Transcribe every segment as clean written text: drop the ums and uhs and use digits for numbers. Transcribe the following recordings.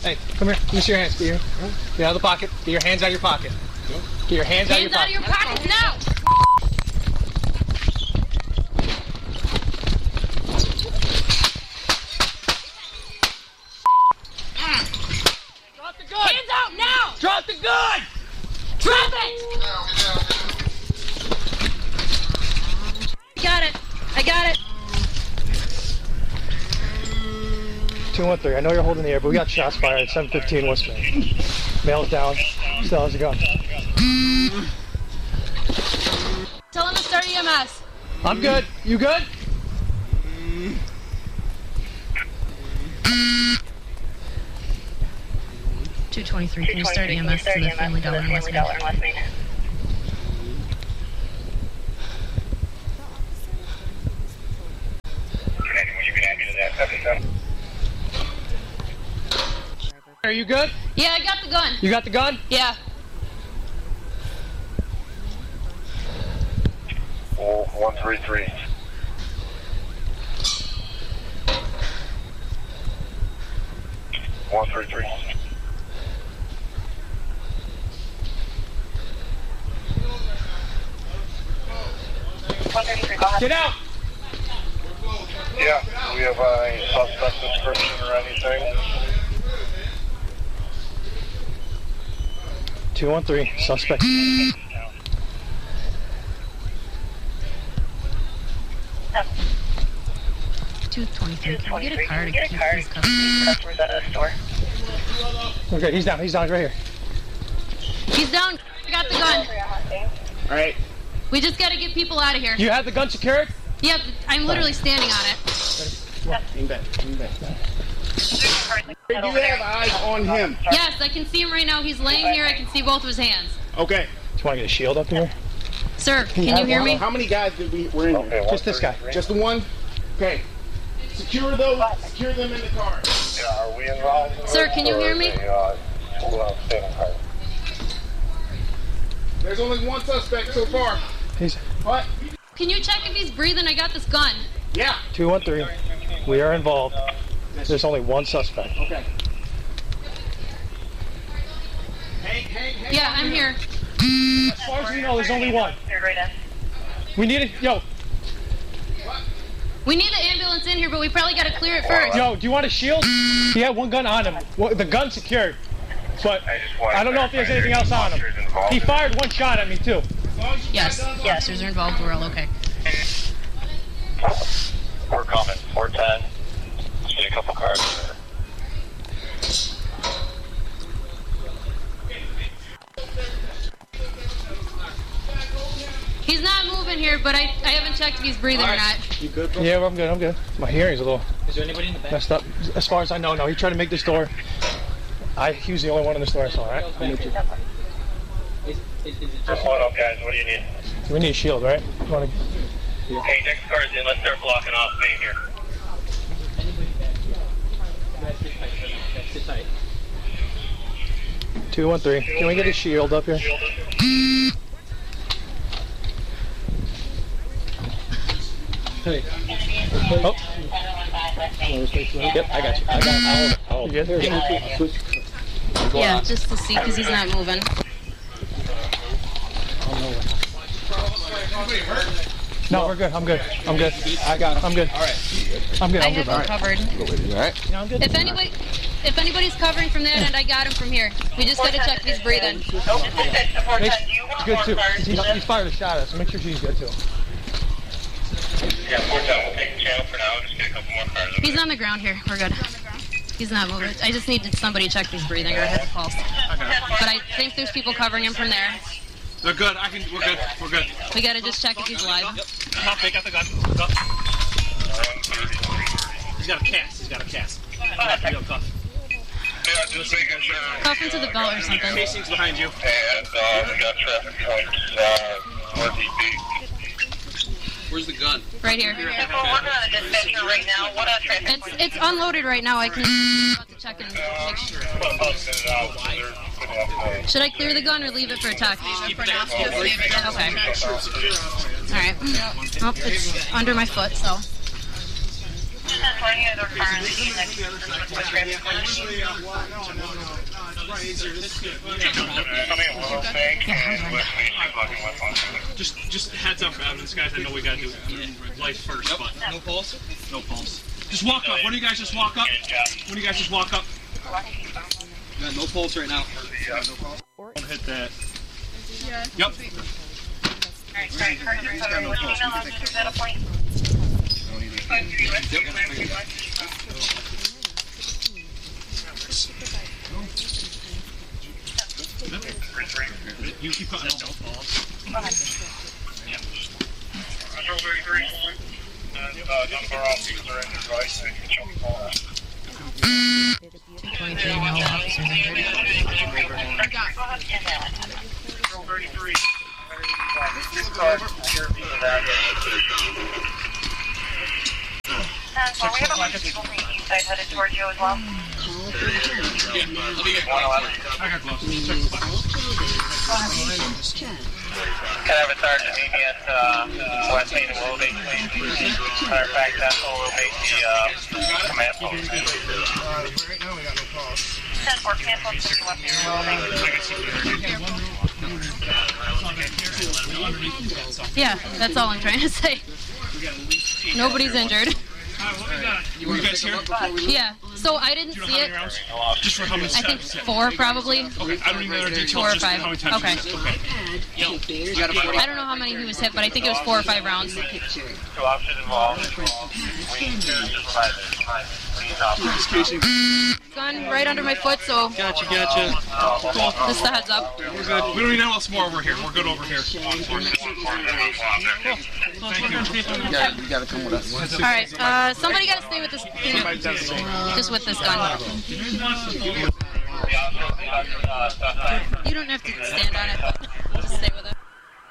Hey, come here. Give me your hands. Get out of the pocket. Get your hands out of your pocket. Get your hands out of your pocket. Hands out of your pockets now! Drop the gun! Hands out now! Drop the gun! Drop it! Got it. I got it. 213. I know you're holding the air, but we got shots fired at 715 West Main. Male's down. Still has a gun. Tell him to start EMS. I'm good. You good? $223. Can you start EMS to the Family Dollar in West Main? Are you good? Yeah, I got the gun. You got the gun? Yeah. Oh, 133. Get out! Yeah, do we have a suspect description or anything? 213. Suspect. 223. Can we get a car to keep these customers out of the store. Okay, he's down. He's down. He's right here. He's down. I got the gun. All right. We just gotta get people out of here. You have the gun secured? Yep, I'm literally standing on it. Lean back. Do you have eyes on him? Yes, I can see him right now. He's laying here. I can see both of his hands. Okay. Do you want to get a shield up here? Sir, can you hear me? How many guys were in here? Just this guy. Just the one? Okay. Secure those. Secure them in the car. Yeah, are we involved? Sir, can you hear me? There's only one suspect so far. He's What? Can you check if he's breathing? I got this gun. Yeah. 213. We are involved. There's only one suspect. Okay. Hey. Yeah, I'm here. As far as we know, there's only one. We need it. Yo, We need the ambulance in here, but we probably gotta clear it first. do you want a shield? He had one gun on him. The gun's secured. But I don't know if there's anything else on him. He fired one shot at me, too. Yes, officers are involved. We're all okay. We're coming. 410. See a couple cars there. He's not moving here, but I haven't checked if he's breathing or not. You good, bro? Yeah, I'm good. My hearing's a little Is there anybody in the back? messed up. As far as I know, no. He tried to make this door. He was the only one in the store, so all right. Is it just What up, guys? What do you need? We need a shield, right? You wanna... Hey, next car's in. Let's start blocking off main here. sit tight? 213. Can we get a shield up here? Hey. Oh, Yep, I got you. I'll hold you good? Yeah, just to see, because he's not moving. No, we're good. I'm good. I got him. I'm good. All right. I'm good. I I'm have good. him covered. All right. Yeah, I'm good. If anybody's covering from that end, I got him from here. We just gotta check if he's breathing. He's good too. He's fired a shot at us. Make sure she's good too. Yeah, 410. We'll take the channel for now. Just get a couple more cars. He's on the ground here. We're good. He's not moving. I just need somebody to check if he's breathing or his pulse. But I think there's people covering him from there. They're good. We're good. We gotta just check if he's alive. Come on, take out the gun. Go. He's got a cast. Real tough. Yeah, just making sure. Cuff him to the belt or something. Casing's behind you. And we got traffic points northeast. Where's the gun? Right here. We're working on a dispatcher right now. What on traffic? It's unloaded right now. I can about to check and make sure. Should I clear the gun or leave it for a tech? Okay. All right. Oh, it's under my foot, so. any other cars Just heads up, this guys. I know we gotta do life first, but no pulse. No pulse. Just walk up. One of you guys just walk up. No pulse right now. Don't hit that. Yeah. Yep. Alright, sorry, Carter, email officers at a point. You keep cutting out. Control 33. Number officers are in advice. 23, no officers injured. Control 33. Well, we have a bunch of people from the east side headed towards you as well. I got gloves. Check the box. Can I have a sergeant meet me at West Main and Willow Bay, please? Matter of fact, that's Willow Bay, the command post. Right now we got no calls. 10-4, cancel to West Main and Willow Bay. Yeah, that's all I'm trying to say. Nobody's injured. You guys here? Yeah, so I didn't see it. Just for how many I think 4 probably. Okay, I don't even know the details. 4 or just 5. how many times Okay. You got a 40. I don't know how many he was hit, but I think it was 4 or 5 rounds. 2 officers involved. We need to supervise it. Please, officer. Gun right under my foot, so Gotcha. just a heads up. We're good. We don't need anyone else more over here. We're good over here. Thank You gotta come with us. All right, somebody got to stay with this, just with this gun. You don't have to stand on it, but just stay with it.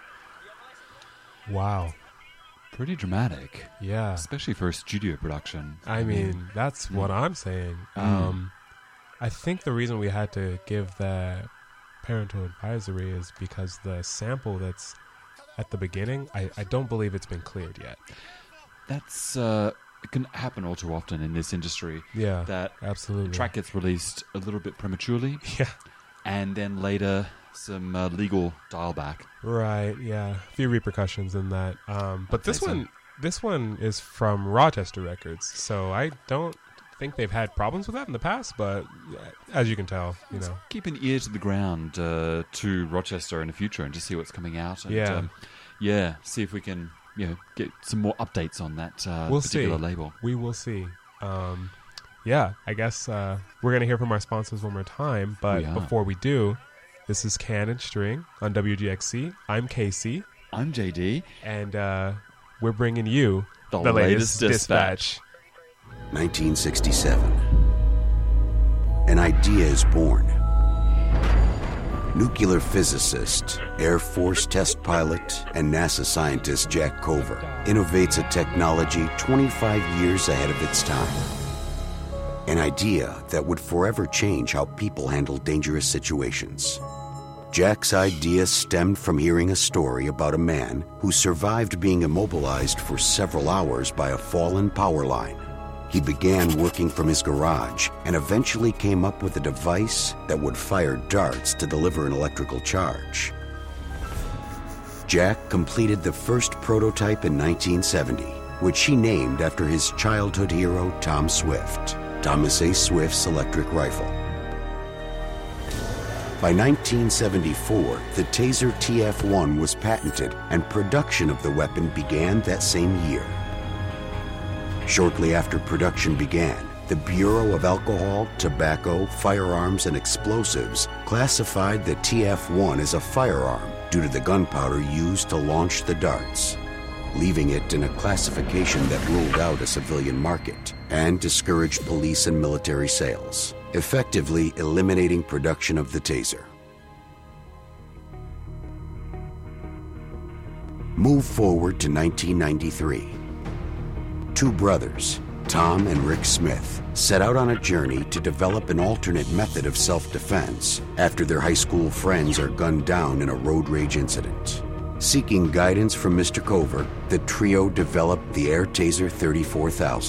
Wow. Pretty dramatic. Yeah. Especially for a studio production. I mean, that's what I'm saying. I think the reason we had to give that parental advisory is because the sample that's at the beginning, I don't believe it's been cleared yet. That's it can happen all too often in this industry. Yeah, that absolutely. The track gets released a little bit prematurely. Yeah, and then later some legal dial back. Right. Yeah, a few repercussions in that. But this one is from Rochester Records, so I don't think they've had problems with that in the past. But as you can tell, keep an ear to the ground to Rochester in the future and just see what's coming out. And, see if we can get some more updates on that particular label. We will see. I guess we're going to hear from our sponsors one more time. But before we do, this is Can and String on WGXC. I'm Casey. I'm JD. And we're bringing you the latest dispatch. 1967. An idea is born. Nuclear physicist, Air Force test pilot, and NASA scientist Jack Cover innovates a technology 25 years ahead of its time. An idea that would forever change how people handle dangerous situations. Jack's idea stemmed from hearing a story about a man who survived being immobilized for several hours by a fallen power line. He began working from his garage and eventually came up with a device that would fire darts to deliver an electrical charge. Jack completed the first prototype in 1970, which he named after his childhood hero Tom Swift, Thomas A. Swift's electric rifle. By 1974, the Taser TF-1 was patented and production of the weapon began that same year. Shortly after production began, the Bureau of Alcohol, Tobacco, Firearms, and Explosives classified the TF-1 as a firearm due to the gunpowder used to launch the darts, leaving it in a classification that ruled out a civilian market and discouraged police and military sales, effectively eliminating production of the Taser. Move forward to 1993. Two brothers, Tom and Rick Smith, set out on a journey to develop an alternate method of self-defense after their high school friends are gunned down in a road rage incident. Seeking guidance from Mr. Cover, the trio developed the Air Taser 34,000,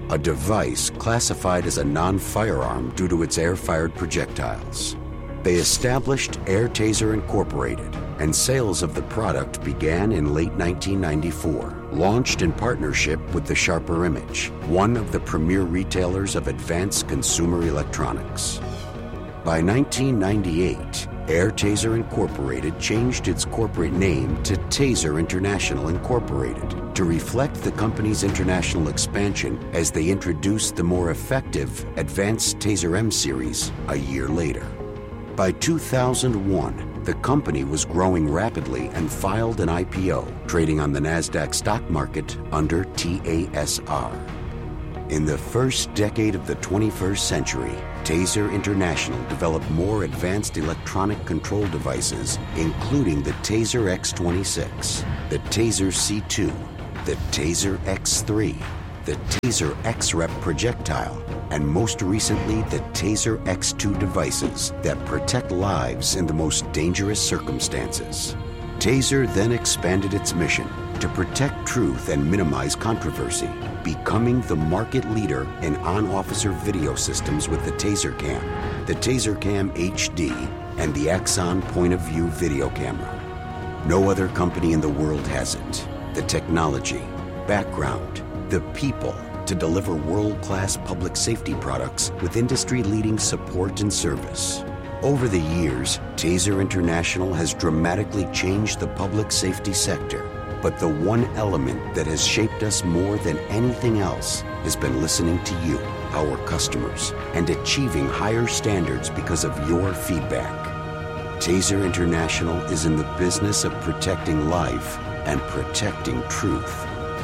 a device classified as a non-firearm due to its air-fired projectiles. They established Air Taser Incorporated, and sales of the product began in late 1994, launched in partnership with the Sharper Image, one of the premier retailers of advanced consumer electronics. By 1998, Air Taser Incorporated changed its corporate name to Taser International Incorporated to reflect the company's international expansion as they introduced the more effective Advanced Taser M series a year later. By 2001, the company was growing rapidly and filed an IPO, trading on the NASDAQ stock market under TASR. In the first decade of the 21st century, Taser International developed more advanced electronic control devices, including the Taser X26, the Taser C2, the Taser X3, the Taser X-Rep projectile, and most recently the Taser X2 devices that protect lives in the most dangerous circumstances. Taser then expanded its mission to protect truth and minimize controversy, becoming the market leader in on-officer video systems with the Taser Cam, the Taser Cam HD, and the Axon point-of-view video camera. No other company in the world has it. The technology, background, the people to deliver world-class public safety products with industry-leading support and service. Over the years, Taser International has dramatically changed the public safety sector. But the one element that has shaped us more than anything else has been listening to you, our customers, and achieving higher standards because of your feedback. Taser International is in the business of protecting life and protecting truth.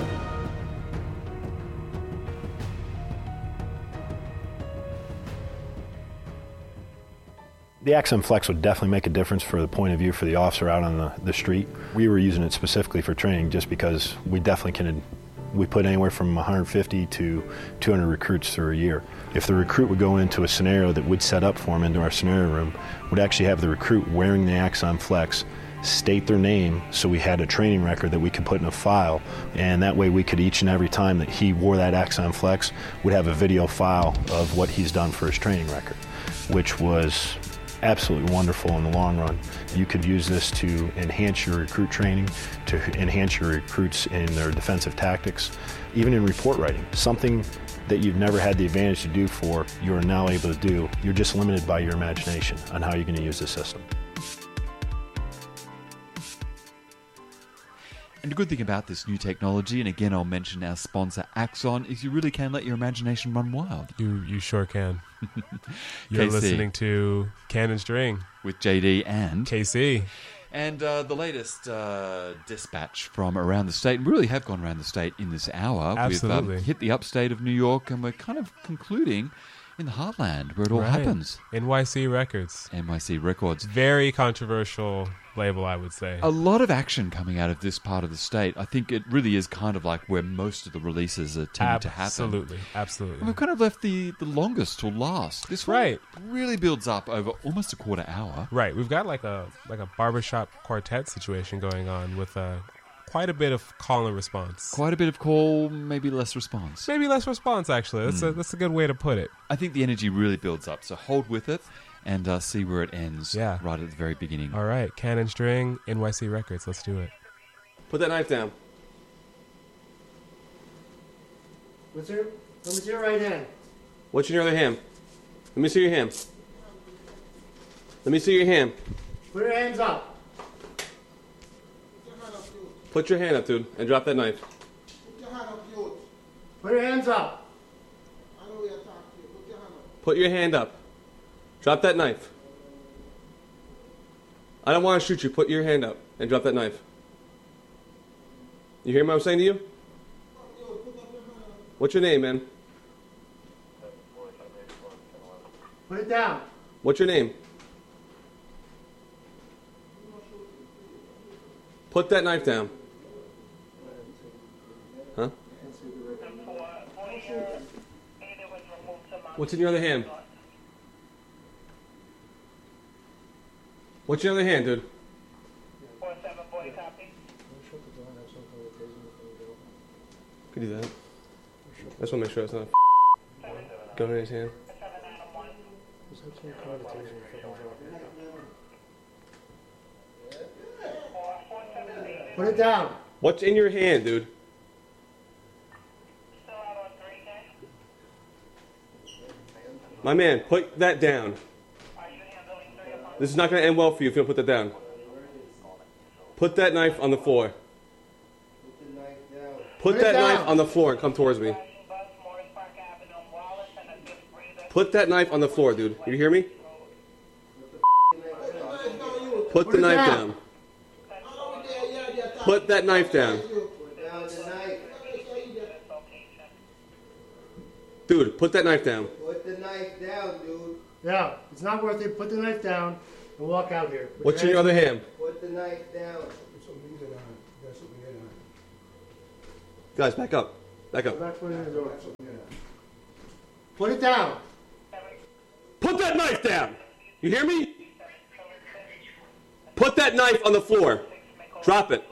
The Axon Flex would definitely make a difference for the point of view for the officer out on the street. We were using it specifically for training just because we definitely we put anywhere from 150 to 200 recruits through a year. If the recruit would go into a scenario that we'd set up for him into our scenario room, we'd actually have the recruit wearing the Axon Flex, state their name, so we had a training record that we could put in a file, and that way we could each and every time that he wore that Axon Flex, would have a video file of what he's done for his training record, which was absolutely wonderful in the long run. You could use this to enhance your recruit training, to enhance your recruits in their defensive tactics, even in report writing. Something that you've never had the advantage to do before, you are now able to do. You're just limited by your imagination on how you're going to use the system. And the good thing about this new technology, and again I'll mention our sponsor Axon, is you really can let your imagination run wild. You sure can. You're KC. Listening to Cannon String with JD and KC. And the latest dispatch from around the state, and we really have gone around the state in this hour. Absolutely. We've hit the upstate of New York, and we're kind of concluding in the heartland where it all happens. NYC Records. NYC Records. Very controversial label, I would say. A lot of action coming out of this part of the state. I think it really is kind of like where most of the releases are tending to happen. Absolutely. And we've kind of left the longest till last. This one really builds up over almost a quarter hour. Right. We've got like a barbershop quartet situation going on with quite a bit of call and response. Quite a bit of call, maybe less response. Maybe less response, actually. That's a good way to put it. I think the energy really builds up, so hold with it and see where it ends right at the very beginning. All right, Cannon String, NYC Records. Let's do it. Put that knife down. Let me see your right hand. What's in your other hand? Let me see your hand. Let me see your hand. Put your hands up. Put your hand up, dude, and drop that knife. Put your hand up, dude. Put your hands up. I know you're talking. Put your hand up. Put your hand up. Drop that knife. I don't want to shoot you. Put your hand up and drop that knife. You hear what I'm saying to you? What's your name, man? Put it down. What's your name? Put that knife down. Huh? What's in your other hand? What's your other hand, dude? Could do that. I just want to make sure it's not Gun in his hand. Put it down. What's in your hand, dude? My man, put that down. This is not going to end well for you if you don't put that down. Put that knife on the floor. Put that knife on the floor and come towards me. Put that knife on the floor, dude. You hear me? Put the knife down. Put that knife down. Dude, put that knife down. Put the knife down, dude. Yeah, it's not worth it. Put the knife down and walk out here. What's in your other hand? Put the knife down. Guys, back up. Back up. Put it down. Put that knife down. You hear me? Put that knife on the floor. Drop it.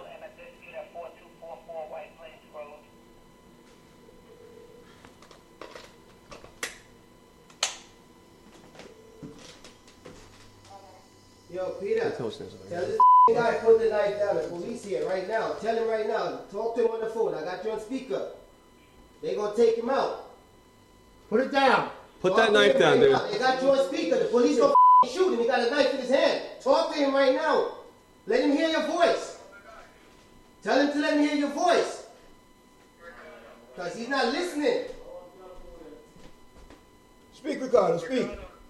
Yo, Peter, tell this guy put the knife down. The police here right now. Tell him right now. Talk to him on the phone. I got you on speaker. They gonna take him out. Put it down. Put that knife down, dude. They got you on speaker. The police gonna shoot him. He got a knife in his hand. Talk to him right now. Let him hear your voice. Tell him to let him hear your voice. Because he's not listening. Speak, Ricardo, speak.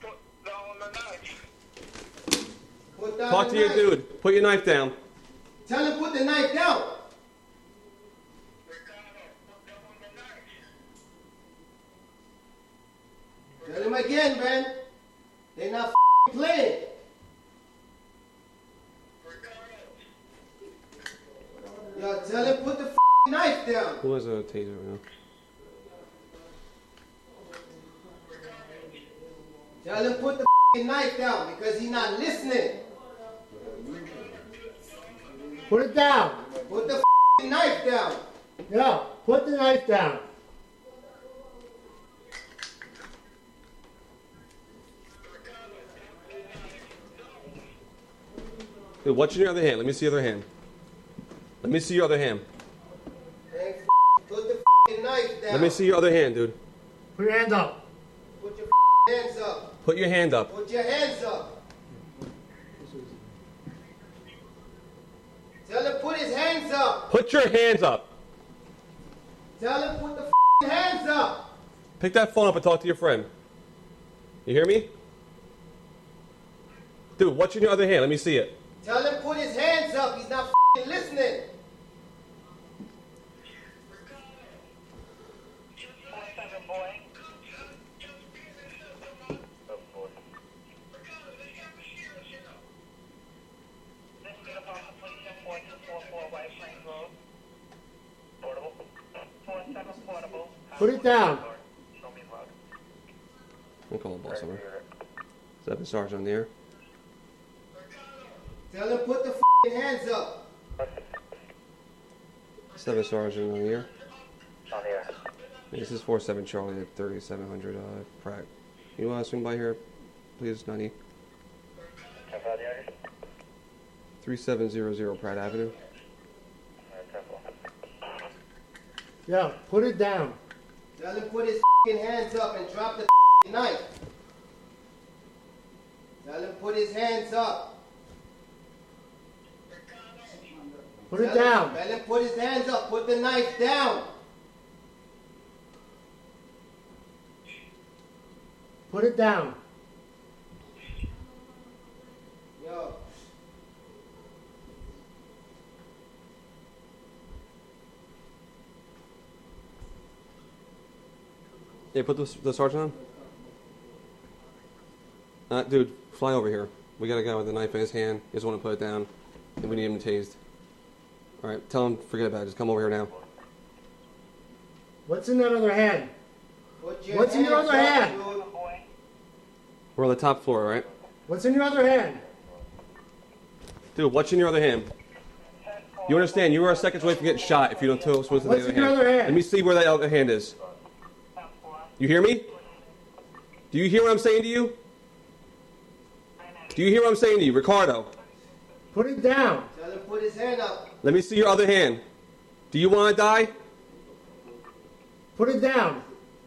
Talk to your dude. Put your knife down. Tell him put the knife down. Tell him again, man. They're not playing. Yo, tell him put the knife down. Who has a taser right now? Tell him put the knife down because he's not listening. Put it down. Put the knife down. Yeah, put the knife down. Dude, what's in your other hand? Let me see your other hand. Let me see your other hand. Put the knife down. Let me see your other hand, dude. Put your hands up. Put your hands up. Put your hand up. Put your hands up. Tell him put his hands up. Put your hands up. Tell him put the hands up. Pick that phone up and talk to your friend. You hear me? Dude, what's in your other hand? Let me see it. Tell him put his hands up. He's not listening. Put it down. I'll call the boss over. Seven Sergeant on the air. Tell him put the hands up. Seven Sergeant on the air. On the air. This is 47 Charlie at 3700 Pratt. You want to swing by here, please, 90? 3700 Pratt Avenue. Yeah, put it down. Tell him put his hands up and drop the knife. Tell him put his hands up. Put it down. Tell him put his hands up. Put the knife down. Put it down. Yo. Hey, put the sergeant on. Dude, fly over here. We got a guy with a knife in his hand. He doesn't want to put it down. And we need him tased. Alright, tell him, forget about it. Just come over here now. What's in that other hand? What's in your other hand? We're on the top floor, right? What's in your other hand? Dude, what's in your other hand? You understand, you are seconds away from getting shot if you don't tell us what's in the What's in your other hand? Let me see where that other hand is. You hear me? Do you hear what I'm saying to you? Do you hear what I'm saying to you, Ricardo? Put it down. Tell him to put his hand up. Let me see your other hand. Do you want to die? Put it down.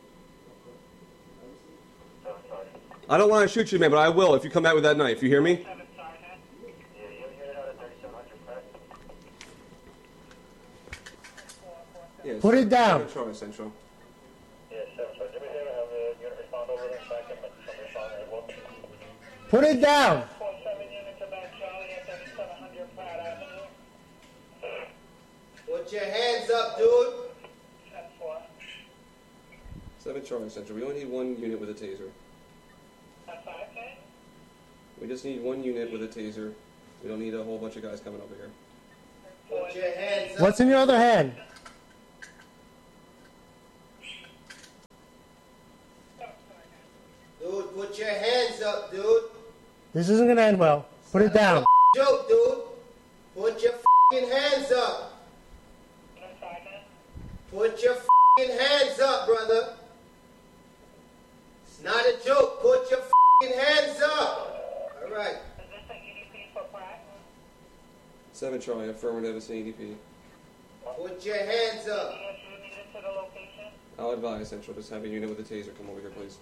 I don't want to shoot you, man, but I will if you come back with that knife. You hear me? Yes. Put it down. Central. Put it down. Put your hands up, dude. 7 Charlie Central. We only need 1 unit with a taser. We just need 1 unit with a taser. We don't need a whole bunch of guys coming over here. Put your hands up. What's in your other hand? Dude, put your hands up, dude. This isn't going to end well. Put it down. Joke, dude. Put your hands up. Put your hands up, brother. It's not a joke. Put your hands up. All right. 7 Charlie, affirmative, it's an EDP. Put your hands up. I'll advise Central, just have a unit with a taser come over here, please.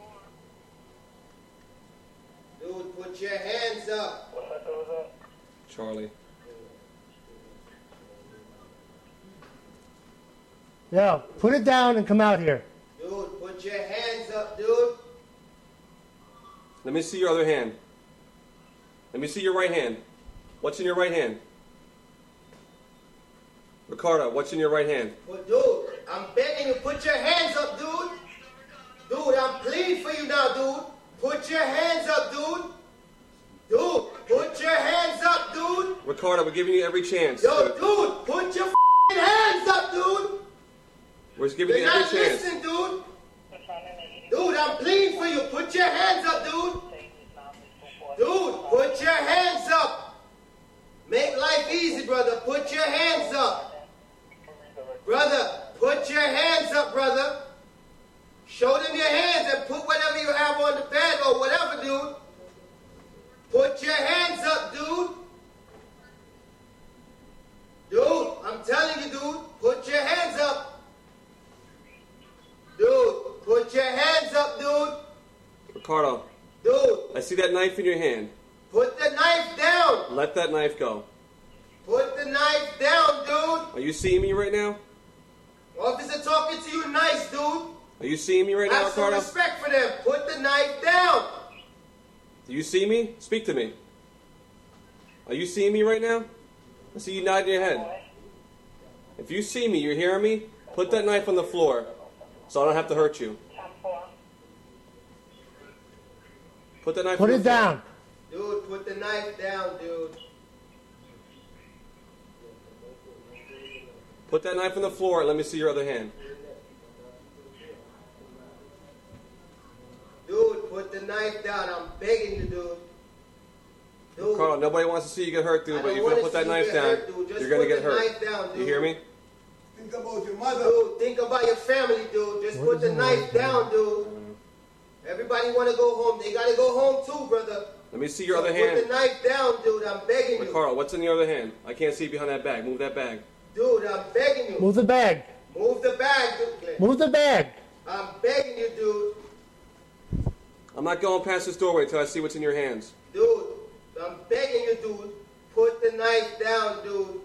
Dude, put your hands up. Charlie. Yeah, put it down and come out here. Dude, put your hands up, dude. Let me see your other hand. Let me see your right hand. What's in your right hand? Ricardo, what's in your right hand? Well, dude, I'm begging you, put your hands up, dude. Dude, I'm pleading for you now, dude. Put your hands up, dude. Dude, put your hands up, dude. Ricardo, we're giving you every chance. Yo, dude, put your hands up, dude. We're just giving you every chance. You're not listening, dude. Dude, I'm pleading for you. Put your hands up, dude. Dude, put your hands up. Make life easy, brother. Put your hands up. Brother, put your hands up, brother. Show them your hands and put whatever you have on the bed or whatever, dude. Put your hands up, dude. Dude, I'm telling you, dude. Put your hands up. Dude, put your hands up, dude. Ricardo. Dude. I see that knife in your hand. Put the knife down. Let that knife go. Put the knife down, dude. Are you seeing me right now? Officer talking to you nice, dude. Are you seeing me right now, Ricardo? Have some respect for them. Put the knife down. Do you see me? Speak to me. Are you seeing me right now? I see you nodding your head. If you see me, you're hearing me, put that knife on the floor so I don't have to hurt you. Put that knife on the floor. Put it down. Dude, put the knife down, dude. Put that knife on the floor and let me see your other hand. Dude, put the knife down. I'm begging you, dude. Dude. Carl, nobody wants to see you get hurt, dude, but if you don't put that knife down, you're going to get hurt. Down, you hear me? Think about your mother. Dude, think about your family, dude. Just put the knife down, dude. Everybody want to go home. They got to go home too, brother. Let me see your other hand. Put the knife down, dude. I'm begging you. Carl, what's in the other hand? I can't see behind that bag. Move that bag. Dude, I'm begging you. Move the bag. Move the bag, dude. Move the bag. I'm begging you, dude. I'm not going past this doorway until I see what's in your hands. Dude, I'm begging you, dude. Put the knife down, dude.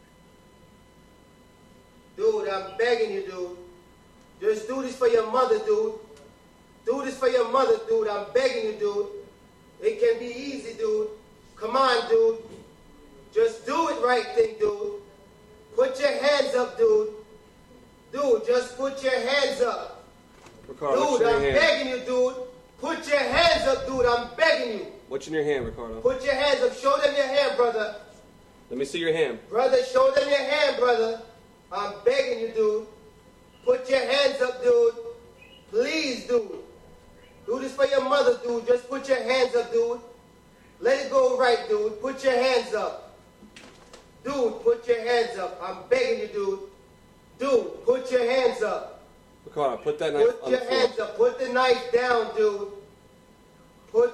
Dude, I'm begging you, dude. Just do this for your mother, dude. Do this for your mother, dude. I'm begging you, dude. It can be easy, dude. Come on, dude. Just do it right thing, dude. Put your hands up, dude. Dude, just put your hands up. Ricardo, dude, I'm begging you, dude. Put your hands up, dude. I'm begging you. What's in your hand, Ricardo? Put your hands up. Show them your hand, brother. Let me see your hand. Brother, show them your hand, brother. I'm begging you, dude. Put your hands up, dude. Please, dude. Do this for your mother, dude. Just put your hands up, dude. Let it go right, dude. Put your hands up. Dude, put your hands up. I'm begging you, dude. Dude, put your hands up. Ricardo, put that knife on the floor. Put your hands up. Put the knife down, dude.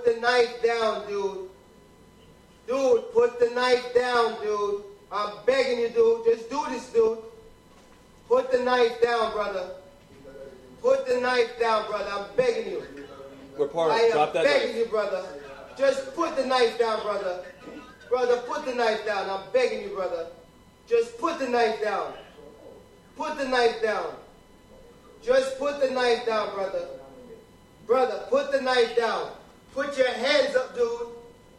the knife down, dude. Dude, put the knife down, dude. I'm begging you, dude. Just do this, dude. Put the knife down, brother. Put the knife down, brother. I'm begging you. I am begging you, brother. Just put the knife down, brother. Brother, put the knife down. I'm begging you, brother. Just put the knife down. Put the knife down. Just put the knife down, brother. Brother, put the knife down. Put your hands up, dude.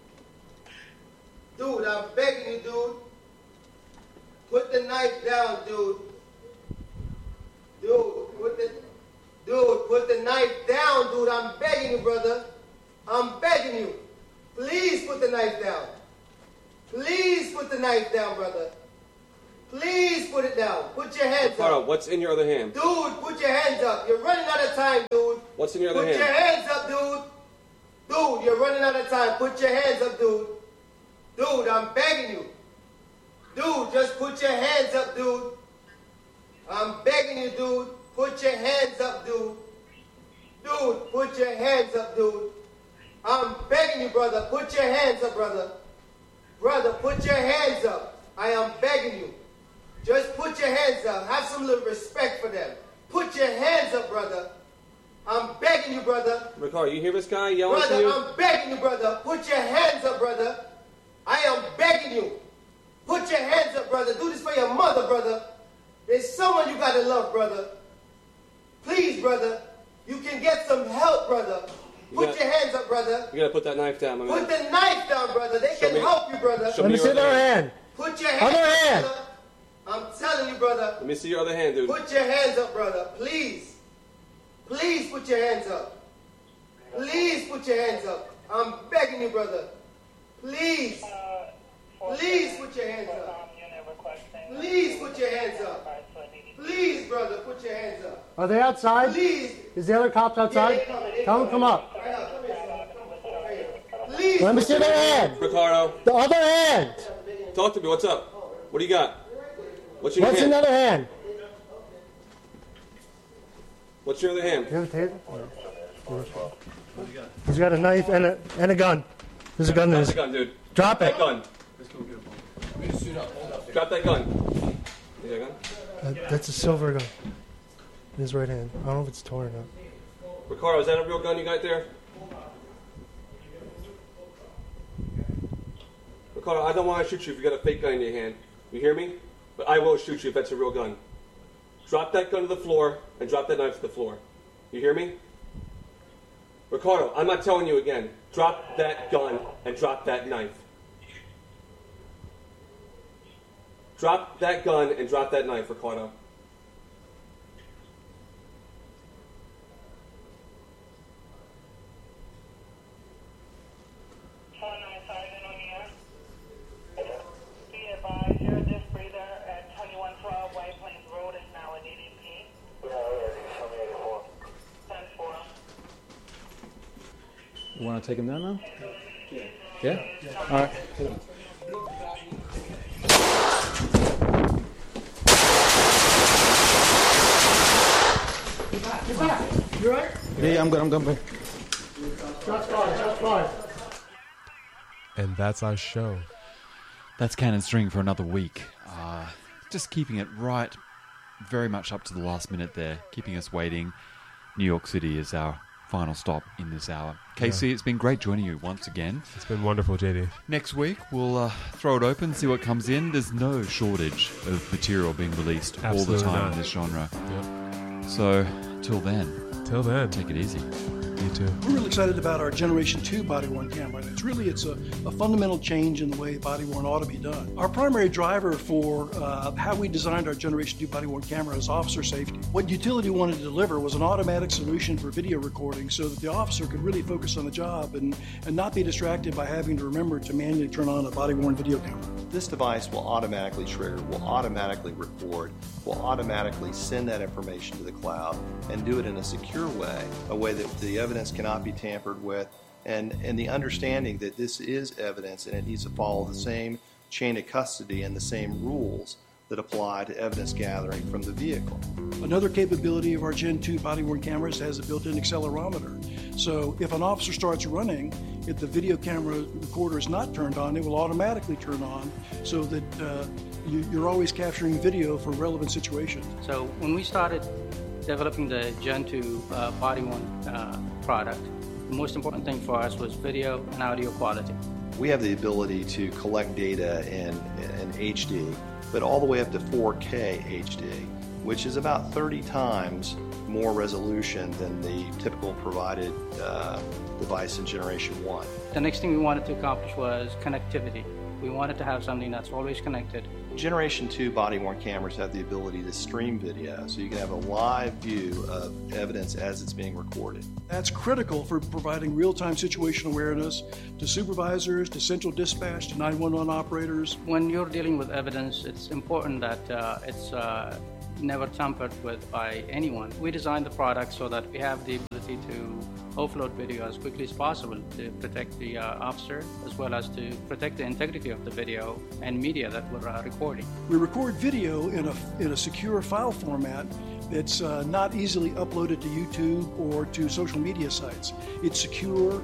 Dude, I'm begging you, dude. Put the knife down, dude. Put the knife down, dude. I'm begging you, brother. I'm begging you. Please put the knife down. Please put the knife down, brother. Please put it down. Put your hands up. What's in your other hand? Dude, put your hands up. You're running out of time, dude. What's in your other hand? Put your hands up, dude. Dude, you're running out of time. Put your hands up, dude. Dude, I'm begging you. Dude, just put your hands up, dude. I'm begging you, dude. Put your hands up, dude. Dude, put your hands up, dude. I'm begging you, brother. Put your hands up, brother. Brother, put your hands up. I am begging you. Just put your hands up. Have some little respect for them. Put your hands up, brother. I'm begging you, brother. Ricardo, you hear this guy yelling brother, to you? I'm begging you, brother. Put your hands up, brother. I am begging you. Put your hands up, brother. Do this for your mother, brother. There's someone you gotta love, brother. Please, brother. You can get some help, brother. Put your hands up, brother. You gotta put that knife down, my man. Put the knife down, brother. They can help you, brother. Let me see their hand. Put your hands up, brother. I'm telling you, brother. Let me see your other hand, dude. Put your hands up, brother. Please. Please put your hands up. Please put your hands up. I'm begging you, brother. Please. Please put your hands up. Please put your hands up. Please, brother, put your hands up. Are they outside? Please. Is the other cops outside? Yeah, Tell them to come up. Please. Let me see their hand. Ricardo. The other hand. Talk to me. What's up? What do you got? What's in your What's hand? another hand? What's your other hand? You have a taser? He's got a knife and a gun. There's a gun there. Drop the gun, dude. Drop that it. gun. Drop that gun. You got a gun? That's a silver gun. In his right hand. I don't know if it's torn or not. Ricardo, is that a real gun you got there? Ricardo, I don't want to shoot you if you got a fake gun in your hand. You hear me? But I will shoot you if that's a real gun. Drop that gun to the floor and drop that knife to the floor. You hear me? Ricardo, I'm not telling you again. Drop that gun and drop that knife. Drop that gun and drop that knife, Ricardo. You want to take him down now? Yeah? All right. Get back. You right? Yeah, I'm good. Shots fired. And that's our show. That's Cannon String for another week. Just keeping it right very much up to the last minute there, keeping us waiting. New York City is our final stop in this hour. Casey, It's been great joining you once again. It's been wonderful, JD. Next week, we'll throw it open, see what comes in. There's no shortage of material being released all the time in this genre. Yep. So, till then, take it easy. You too. We're really excited about our Generation 2 body-worn camera. It's a fundamental change in the way body-worn ought to be done. Our primary driver for how we designed our Generation 2 body-worn camera is officer safety. What Utility wanted to deliver was an automatic solution for video recording so that the officer could really focus on the job and not be distracted by having to remember to manually turn on a body-worn video camera. This device will automatically trigger, will automatically record, will automatically send that information to the cloud and do it in a secure way, a way that the evidence cannot be tampered with, and the understanding that this is evidence and it needs to follow the same chain of custody and the same rules that apply to evidence gathering from the vehicle. Another capability of our Gen 2 body-worn cameras has a built-in accelerometer. So if an officer starts running, if the video camera recorder is not turned on, it will automatically turn on so that you're always capturing video for relevant situations. So when we started developing the Gen 2 body-worn product, the most important thing for us was video and audio quality. We have the ability to collect data in HD, but all the way up to 4K HD, which is about 30 times more resolution than the typical provided device in Generation 1. The next thing we wanted to accomplish was connectivity. We wanted to have something that's always connected. Generation 2 body-worn cameras have the ability to stream video, so you can have a live view of evidence as it's being recorded. That's critical for providing real-time situation awareness to supervisors, to central dispatch, to 911 operators. When you're dealing with evidence, it's important that it's never tampered with by anyone. We designed the product so that we have the ability to offload video as quickly as possible to protect the officer, as well as to protect the integrity of the video and media that we're recording. We record video in a secure file format that's not easily uploaded to YouTube or to social media sites. It's secure,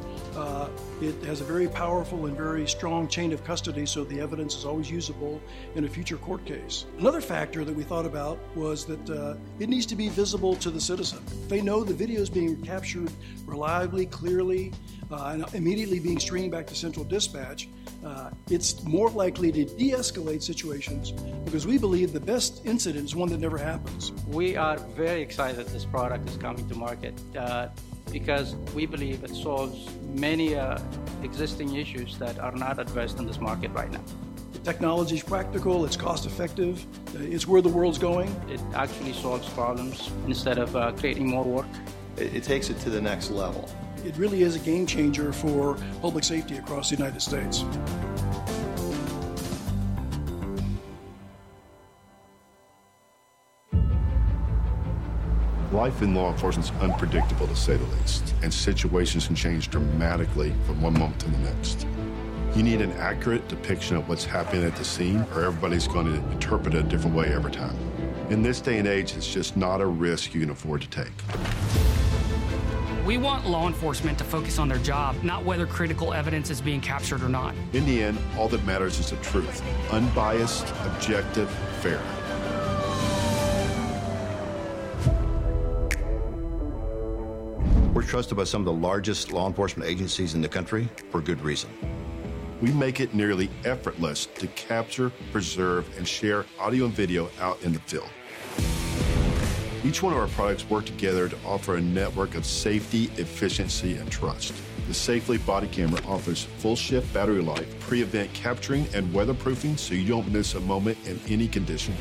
it has a very powerful and very strong chain of custody, so the evidence is always usable in a future court case. Another factor that we thought about was that it needs to be visible to the citizen. If they know the video is being captured reliably, clearly, and immediately being streamed back to central dispatch, it's more likely to de-escalate situations, because we believe the best incident is one that never happens. We are very excited that this product is coming to market because we believe it solves many existing issues that are not addressed in this market right now. The technology is practical, it's cost effective, it's where the world's going. It actually solves problems instead of creating more work. It takes it to the next level. It really is a game changer for public safety across the United States. Life in law enforcement is unpredictable, to say the least, and situations can change dramatically from one moment to the next. You need an accurate depiction of what's happening at the scene, or everybody's going to interpret it a different way every time. In this day and age, it's just not a risk you can afford to take. We want law enforcement to focus on their job, not whether critical evidence is being captured or not. In the end, all that matters is the truth. Unbiased, objective, fair. We're trusted by some of the largest law enforcement agencies in the country for good reason. We make it nearly effortless to capture, preserve, and share audio and video out in the field. Each one of our products work together to offer a network of safety, efficiency, and trust. The SafeLink body camera offers full shift battery life, pre-event capturing, and weatherproofing so you don't miss a moment in any condition.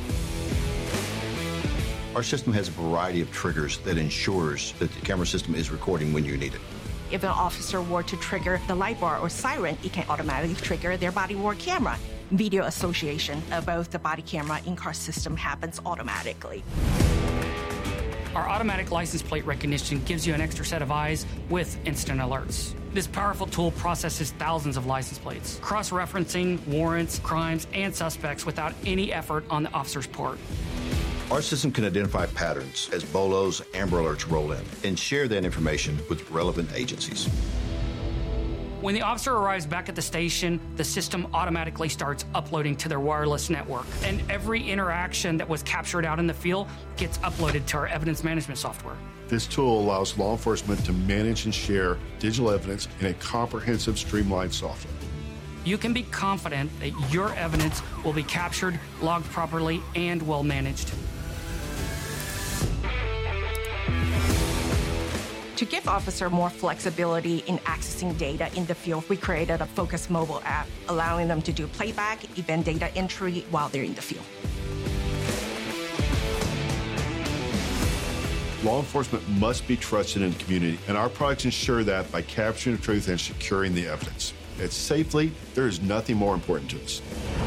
Our system has a variety of triggers that ensures that the camera system is recording when you need it. If an officer were to trigger the light bar or siren, it can automatically trigger their body-worn camera. Video association of both the body camera in-car system happens automatically. Our automatic license plate recognition gives you an extra set of eyes with instant alerts. This powerful tool processes thousands of license plates, cross-referencing warrants, crimes, and suspects without any effort on the officer's part. Our system can identify patterns as BOLOs, Amber Alerts roll in, and share that information with relevant agencies. When the officer arrives back at the station, the system automatically starts uploading to their wireless network, and every interaction that was captured out in the field gets uploaded to our evidence management software. This tool allows law enforcement to manage and share digital evidence in a comprehensive, streamlined software. You can be confident that your evidence will be captured, logged properly, and well managed. To give officers more flexibility in accessing data in the field, we created a Focus mobile app, allowing them to do playback, event data entry while they're in the field. Law enforcement must be trusted in the community, and our products ensure that by capturing the truth and securing the evidence. At SafeLink, there is nothing more important to us.